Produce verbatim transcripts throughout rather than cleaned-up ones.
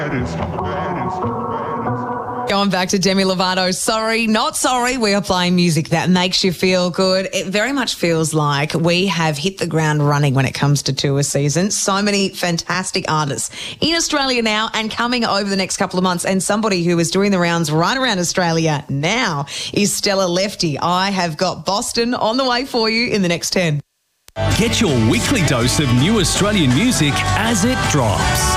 Going back to Demi Lovato, Sorry, Not Sorry. We are playing music that makes you feel good. It very much feels like we have hit the ground running when it comes to tour season. So many fantastic artists in Australia now and coming over the next couple of months. And somebody who is doing the rounds right around Australia now is Stella Lefty. I have got Boston on the way for you in the next ten. Get your weekly dose of new Australian music as it drops.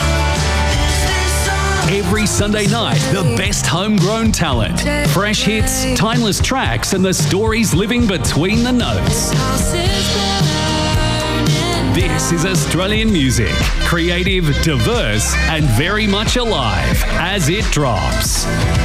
Every Sunday night, the best homegrown talent, fresh hits, timeless tracks, and the stories living between the notes. This is Australian music, creative, diverse, and very much alive as it drops.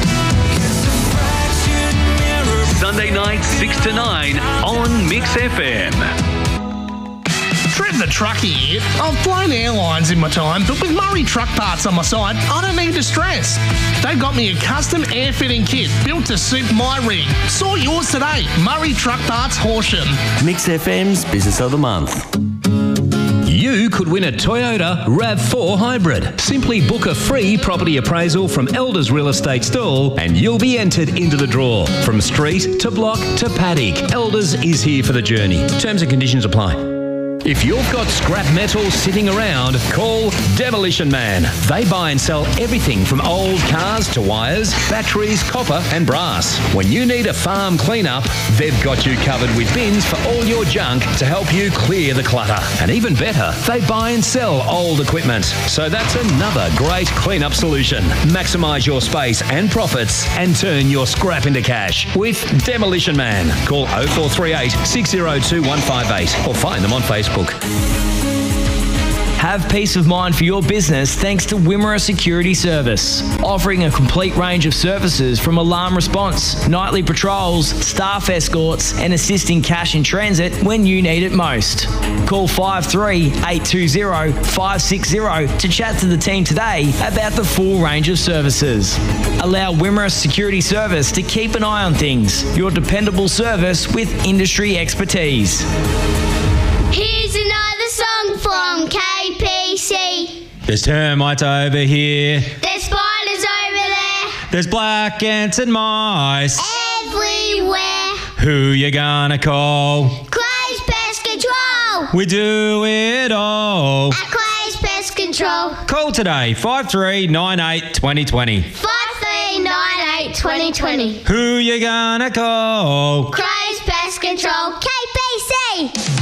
Sunday night, six to nine on Mix F M. Trev the Truckie here. I've flown airlines in my time, but with Murray Truck Parts on my side, I don't need to stress. They've got me a custom air fitting kit built to suit my rig. Saw yours today. Murray Truck Parts, Horsham. Mix F M's Business of the Month. You could win a Toyota RAV four Hybrid. Simply book a free property appraisal from Elders Real Estate Stall and you'll be entered into the draw. From street to block to paddock, Elders is here for the journey. Terms and conditions apply. If you've got scrap metal sitting around, call Demolition Man. They buy and sell everything from old cars to wires, batteries, copper and brass. When you need a farm clean-up, they've got you covered with bins for all your junk to help you clear the clutter. And even better, they buy and sell old equipment. So that's another great clean-up solution. Maximise your space and profits and turn your scrap into cash with Demolition Man. Call oh four three eight, six oh two, one five eight or find them on Facebook. Have peace of mind for your business thanks to Wimmera Security Service, offering a complete range of services from alarm response, nightly patrols, staff escorts and assisting cash in transit when you need it most. Call five three eight two zero, five six zero to chat to the team today about the full range of services. Allow Wimmera Security Service to keep an eye on things. Your dependable service with industry expertise. Here's another song from K P C. There's termites over here. There's spiders over there. There's black ants and mice. Everywhere. Who you gonna call? Clay's Pest Control. We do it all. At Clay's Pest Control. Call today, five three nine eight, two oh two oh. five three nine eight, two oh two oh. Who you gonna call? Clay's Pest Control. K P C.